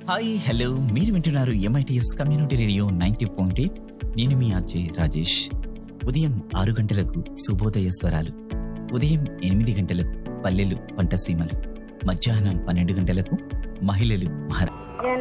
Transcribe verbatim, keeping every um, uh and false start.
Hi hello మీరు వింటున్నారు MITS community radio ninety point eight. నేను మీ ఆర్జే రాజేష్. ఉదయం ఆరు గంటలకు శుభోదయ స్వరాలు, ఉదయం ఎనిమిది గంటలకు పల్లెలు పంటసీమలు, మధ్యాహ్నం పన్నెండు గంటలకు మహిళలు మహారా